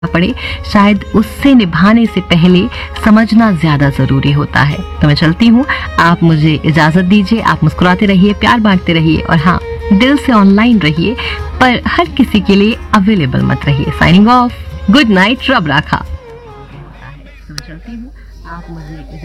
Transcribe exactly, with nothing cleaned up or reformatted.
पड़े, शायद उससे निभाने से पहले समझना ज्यादा जरूरी होता है। तो मैं चलती हूँ, आप मुझे इजाजत दीजिए। आप मुस्कुराते रहिए, प्यार बांटते रहिए और हाँ, दिल से ऑनलाइन रहिए, पर हर किसी के लिए अवेलेबल मत रहिए। साइनिंग ऑफ, गुड नाइट, रब राखा। तो मैं चलती हूँ, आप मुझे